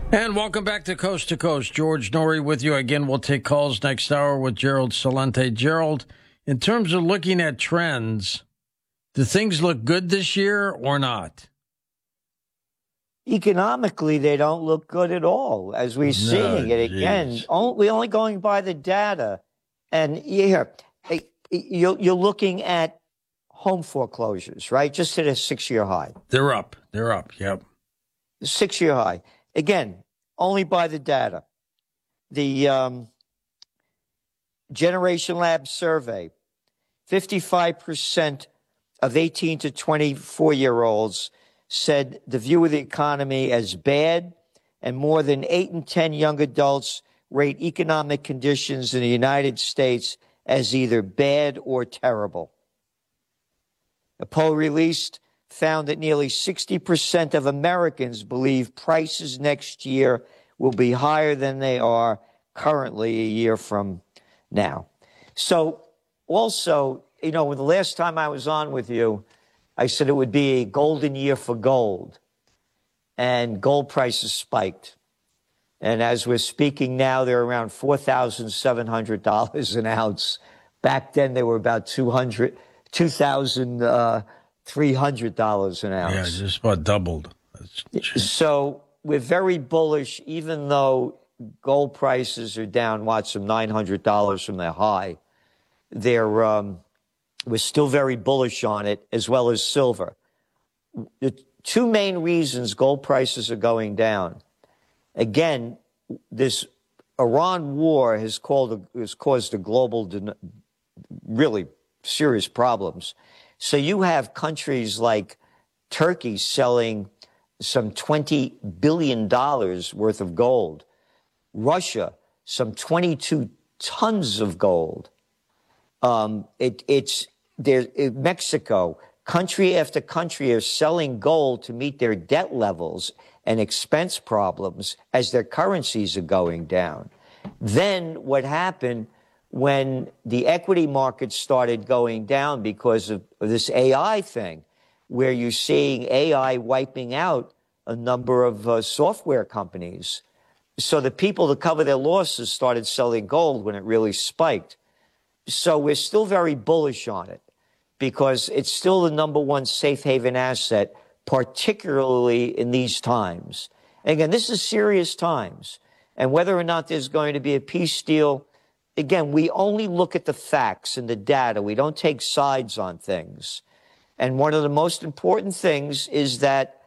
And welcome back to Coast to Coast. George Noory with you. Again, we'll take calls next hour with Gerald Celente. Gerald, in terms of looking at trends, do things look good this year or not? Economically, they don't look good at all, as we're seeing it again. We're only going by the data. And you're looking at home foreclosures, right? Just hit a 6-year high. They're up. Yep. 6-year high. Again, only by the data. The Generation Lab survey, 55% of 18 to 24-year-olds said the view of the economy as bad, and more than 8 in 10 young adults rate economic conditions in the United States as either bad or terrible. A poll released found that nearly 60% of Americans believe prices next year will be higher than they are currently a year from now. So also, the last time I was on with you, I said it would be a golden year for gold, and gold prices spiked. And as we're speaking now, they're around $4,700 an ounce. Back then, they were about $2,300 an ounce. Yeah, just about doubled. So we're very bullish, even though gold prices are down, some $900 from their high. We're still very bullish on it, as well as silver. The two main reasons gold prices are going down. Again, this Iran war has caused a global, really serious problems. So you have countries like Turkey selling some $20 billion worth of gold. Russia, some 22 tons of gold. Mexico, country after country are selling gold to meet their debt levels and expense problems as their currencies are going down. Then what happened when the equity markets started going down because of this AI thing, where you're seeing AI wiping out a number of software companies. So the people to cover their losses started selling gold when it really spiked. So we're still very bullish on it because it's still the number one safe haven asset, particularly in these times. And again, this is serious times. And whether or not there's going to be a peace deal, again, we only look at the facts and the data. We don't take sides on things. And one of the most important things is that,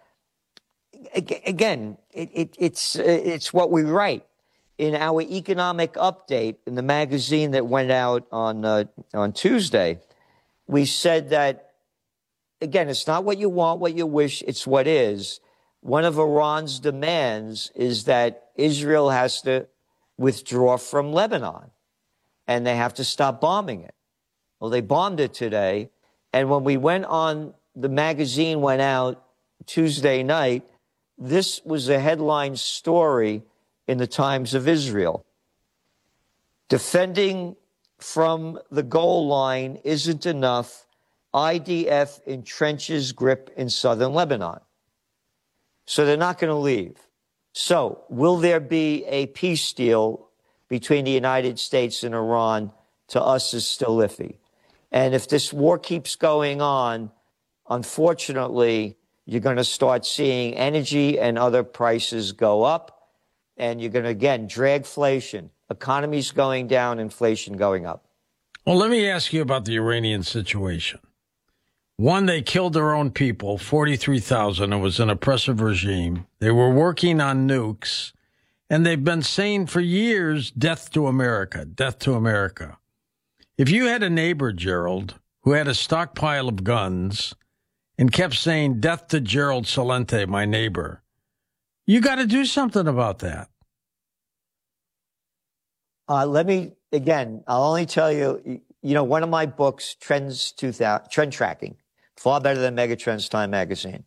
again, it's what we write. In our economic update in the magazine that went out on Tuesday, we said that, again, it's not what you want, what you wish, it's what is. One of Iran's demands is that Israel has to withdraw from Lebanon, and they have to stop bombing it. Well, they bombed it today, and when the magazine went out Tuesday night, this was a headline story in the Times of Israel. Defending from the goal line isn't enough. IDF entrenches grip in southern Lebanon. So they're not going to leave. So will there be a peace deal between the United States and Iran? To us is still iffy. And if this war keeps going on, unfortunately, you're going to start seeing energy and other prices go up. And you're going to, again, dragflation. Economies going down, inflation going up. Well, let me ask you about the Iranian situation. One, they killed their own people, 43,000. It was an oppressive regime. They were working on nukes, and they've been saying for years, death to America, death to America. If you had a neighbor, Gerald, who had a stockpile of guns and kept saying, death to Gerald Celente, my neighbor, you got to do something about that. I'll only tell you, one of my books, Trend Tracking, far better than Megatrends Time magazine.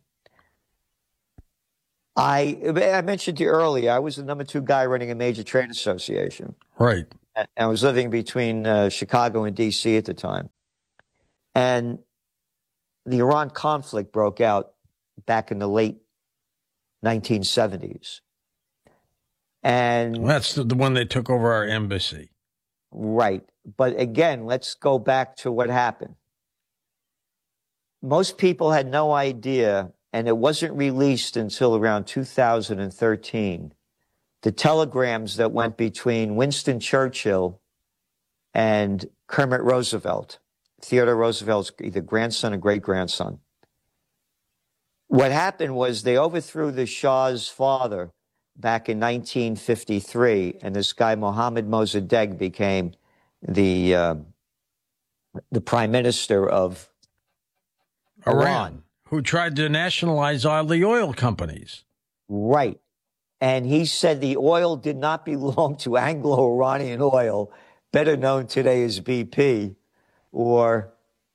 I mentioned to you earlier, I was the number 2 guy running a major trade association. Right. And I was living between Chicago and D.C. at the time. And the Iran conflict broke out back in the late 1970s. And That's the one they took over our embassy. right. But again, let's go back to what happened. Most people had no idea, and it wasn't released until around 2013, the telegrams that went between Winston Churchill and Kermit Roosevelt, Theodore Roosevelt's either grandson or great-grandson. What happened was they overthrew the Shah's father back in 1953, and this guy, Mohammad Mossadegh, became the prime minister of Iran, who tried to nationalize all the oil companies. Right. And he said the oil did not belong to Anglo-Iranian Oil, better known today as BP, or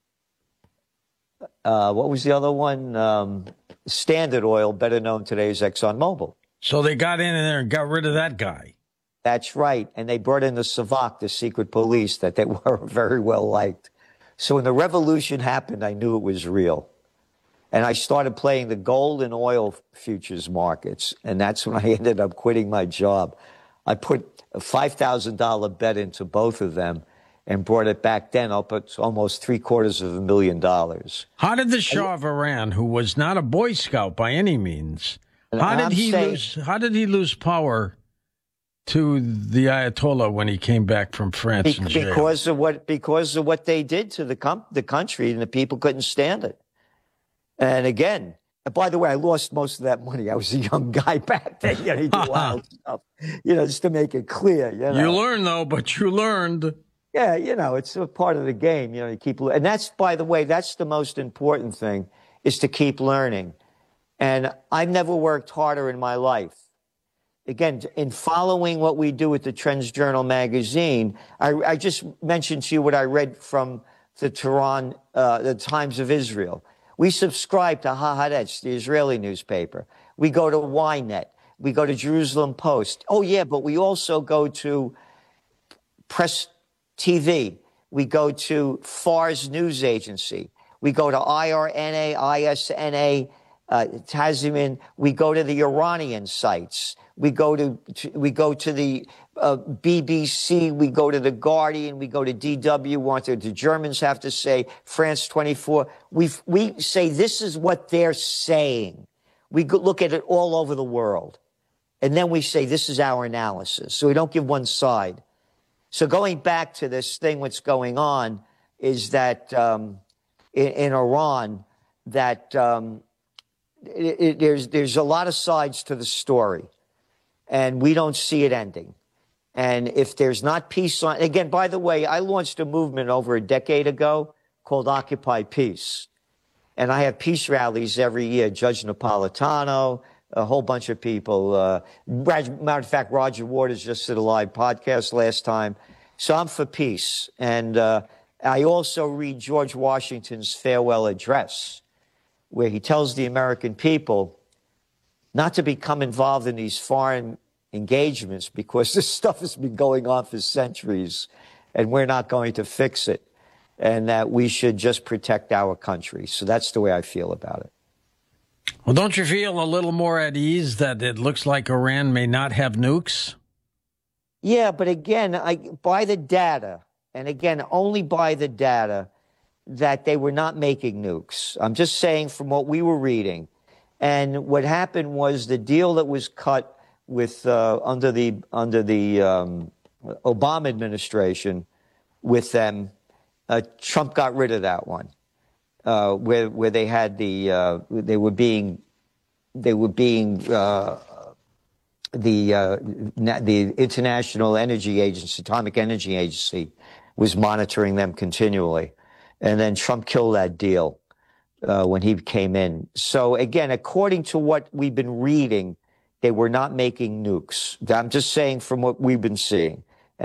what was the other one? Standard Oil, better known today as ExxonMobil. So they got in there and got rid of that guy. That's right. And they brought in the Savak, the secret police, that they were very well liked. So when the revolution happened, I knew it was real. And I started playing the gold and oil futures markets. And that's when I ended up quitting my job. I put a $5,000 bet into both of them and brought it back then up at almost $750,000. How did the Shah of Iran, who was not a Boy Scout by any means, how did he lose power to the Ayatollah when he came back from France in jail? Because of what they did to the country, and the people couldn't stand it. And again, by the way, I lost most of that money. I was a young guy back then. You did wild stuff. Just to make it clear. You learned, though, but you learned. Yeah, it's a part of the game. You keep, and that's, by the way, that's the most important thing, is to keep learning. And I've never worked harder in my life. Again, in following what we do with the Trends Journal magazine, I just mentioned to you what I read from the Tehran, the Times of Israel. We subscribe to Haaretz, the Israeli newspaper. We go to Ynet. We go to Jerusalem Post. Oh, yeah, but we also go to Press TV. We go to Fars News Agency. We go to IRNA, ISNA, Tazimin. We go to the Iranian sites. We go to the BBC. We go to the Guardian. We go to DW. What the Germans have to say. France 24. We say this is what they're saying. We look at it all over the world, and then we say this is our analysis. So we don't give one side. So going back to this thing, what's going on is that in Iran, that there's a lot of sides to the story, and we don't see it ending. And if there's not peace on, again, by the way, I launched a movement over a decade ago called Occupy Peace. And I have peace rallies every year, Judge Napolitano, a whole bunch of people. Matter of fact, Roger Waters just did a live podcast last time. So I'm for peace. And I also read George Washington's farewell address, where he tells the American people not to become involved in these foreign engagements because this stuff has been going on for centuries and we're not going to fix it, and that we should just protect our country. So that's the way I feel about it. Well, don't you feel a little more at ease that it looks like Iran may not have nukes? Yeah, but again, by the data, and again, only by the data, that they were not making nukes. I'm just saying from what we were reading. And what happened was the deal that was cut with under the Obama administration with them, Trump got rid of that one, where they had they were being the International Energy Agency, Atomic Energy Agency, was monitoring them continually, and then Trump killed that deal when he came in. So again, according to what we've been reading, they were not making nukes. I'm just saying from what we've been seeing,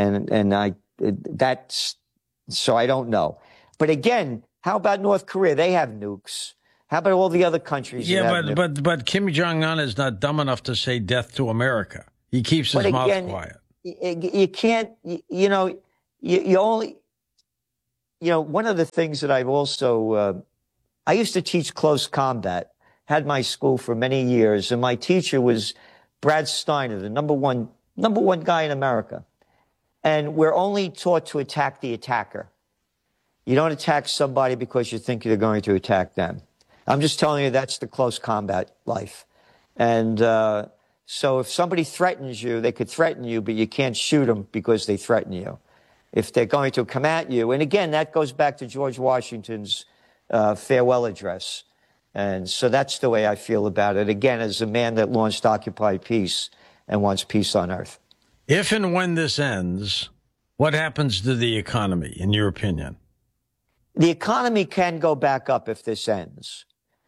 so I don't know. But again, how about North Korea? They have nukes. How about all the other countries? Yeah, but Kim Jong-un is not dumb enough to say death to America. He keeps his mouth quiet. You can't, you only, one of the things that I've also, I used to teach close combat, had my school for many years, and my teacher was Brad Steiner, the #1 Number one guy in America. And we're only taught to attack the attacker. You don't attack somebody because you think you're going to attack them. I'm just telling you that's the close combat life. And so if somebody threatens you, they could threaten you, but you can't shoot them because they threaten you. If they're going to come at you, and again, that goes back to George Washington's farewell address. And so that's the way I feel about it. Again, as a man that launched Occupy Peace and wants peace on earth. If and when this ends, what happens to the economy, in your opinion? The economy can go back up if this ends.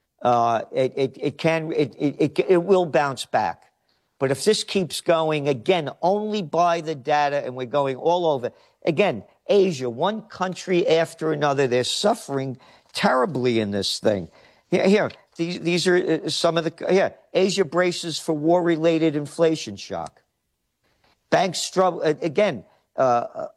It will bounce back. But if this keeps going, again, only by the data, and we're going all over. Again, Asia, one country after another, they're suffering terribly in this thing. Here, these are some of the, Asia braces for war-related inflation shock. Banks struggle, again, the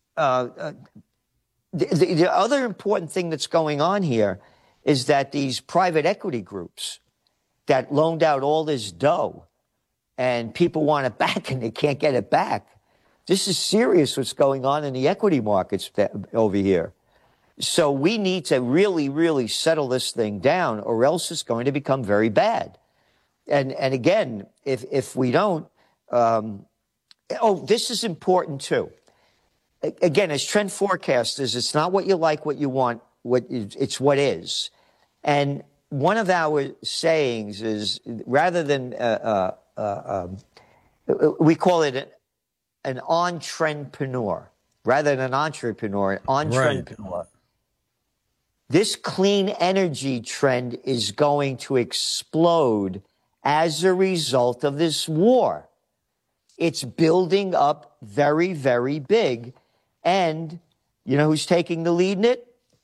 other important thing that's going on here is that these private equity groups that loaned out all this dough and people want it back and they can't get it back. This is serious what's going on in the equity markets over here. So we need to really, really settle this thing down or else it's going to become very bad. And again, if we don't, this is important too. Again, as trend forecasters, it's not what you like, what you want, it's what is. And one of our sayings is rather than, we call it an on-trendpreneur, rather than an entrepreneur, an on-trendpreneur. Right. This clean energy trend is going to explode as a result of this war. It's building up very, very big. And you know who's taking the lead in it?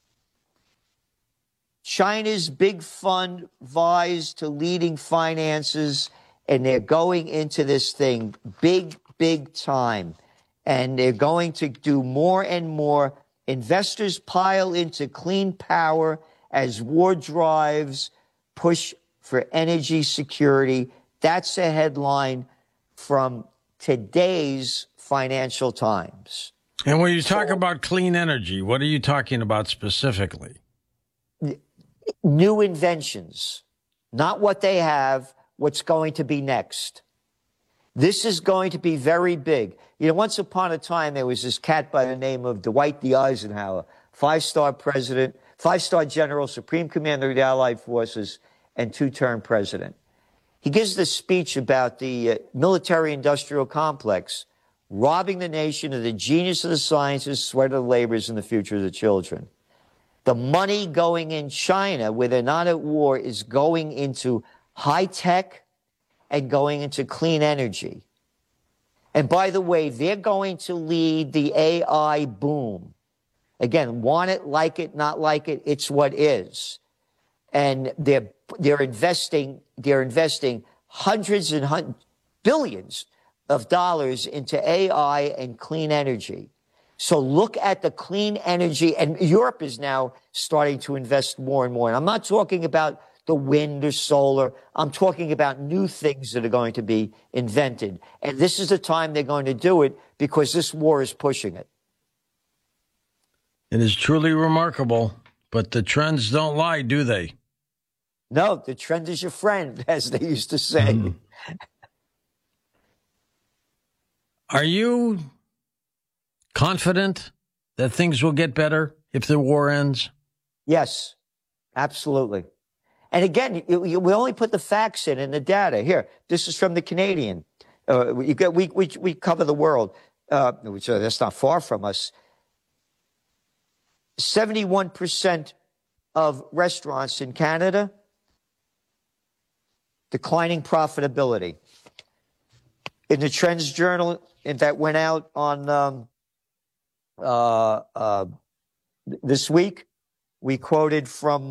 China's big fund vies to leading finances, and they're going into this thing big, big time. And they're going to do more and more. Investors pile into clean power as war drives push for energy security. That's a headline from today's Financial Times. And when you talk about clean energy, what are you talking about specifically? New inventions, not what they have, what's going to be next. This is going to be very big. You know, once upon a time, there was this cat by the name of Dwight D. Eisenhower, five-star president, five-star general, supreme commander of the Allied forces, and two-term president. He gives this speech about the military-industrial complex, robbing the nation of the genius of the sciences, sweat of the labors, and the future of the children. The money going in China, where they're not at war, is going into high-tech and going into clean energy. And by the way, they're going to lead the AI boom. Again, want it, not like it, it's what is. And they're investing hundreds and billions of dollars into AI and clean energy. So look at the clean energy, and Europe is now starting to invest more and more. And I'm not talking about the wind or solar. I'm talking about new things that are going to be invented. And this is the time they're going to do it because this war is pushing it. It is truly remarkable, but the trends don't lie, do they? No, the trend is your friend, as they used to say. Are you confident that things will get better if the war ends? Yes, absolutely. And again, we only put the facts in and the data. Here, this is from the Canadian. We cover the world, which that's not far from us. 71% of restaurants in Canada declining profitability. In the Trends Journal that went out on this week, we quoted from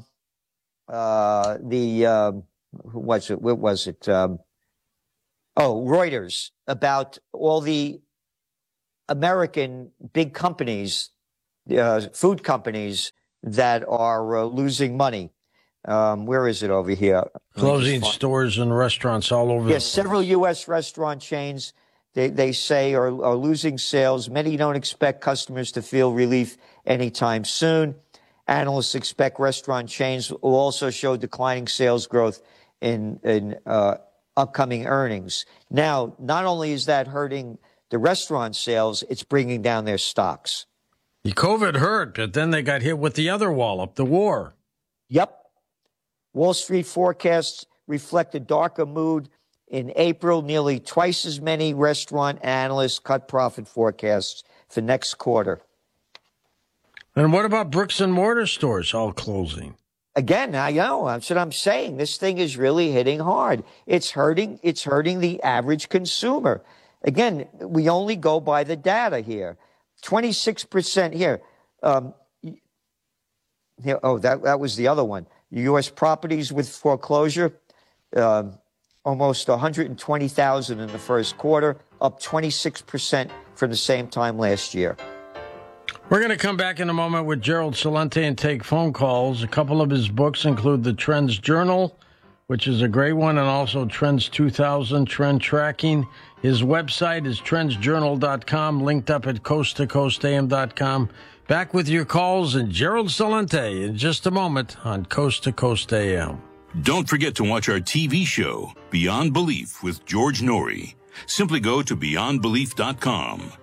Reuters, about all the American big companies, food companies that are losing money. Where is it over here? Closing stores and restaurants all over. Yes, several U.S. restaurant chains they say, are losing sales. Many don't expect customers to feel relief anytime soon. Analysts expect restaurant chains will also show declining sales growth in upcoming earnings. Now, not only is that hurting the restaurant sales, it's bringing down their stocks. The COVID hurt, but then they got hit with the other wallop, the war. Yep. Wall Street forecasts reflect a darker mood in April. Nearly twice as many restaurant analysts cut profit forecasts for next quarter. And what about bricks and mortar stores all closing? Again, I know, that's what I'm saying. This thing is really hitting hard. It's hurting the average consumer. Again, we only go by the data here. 26% here. That was the other one. U.S. properties with foreclosure, almost 120,000 in the first quarter, up 26% from the same time last year. We're going to come back in a moment with Gerald Celente and take phone calls. A couple of his books include the Trends Journal, which is a great one, and also Trends 2000, Trend Tracking. His website is trendsjournal.com, linked up at coasttocoastam.com. Back with your calls and Gerald Celente in just a moment on Coast to Coast AM. Don't forget to watch our TV show, Beyond Belief with George Norrie. Simply go to beyondbelief.com.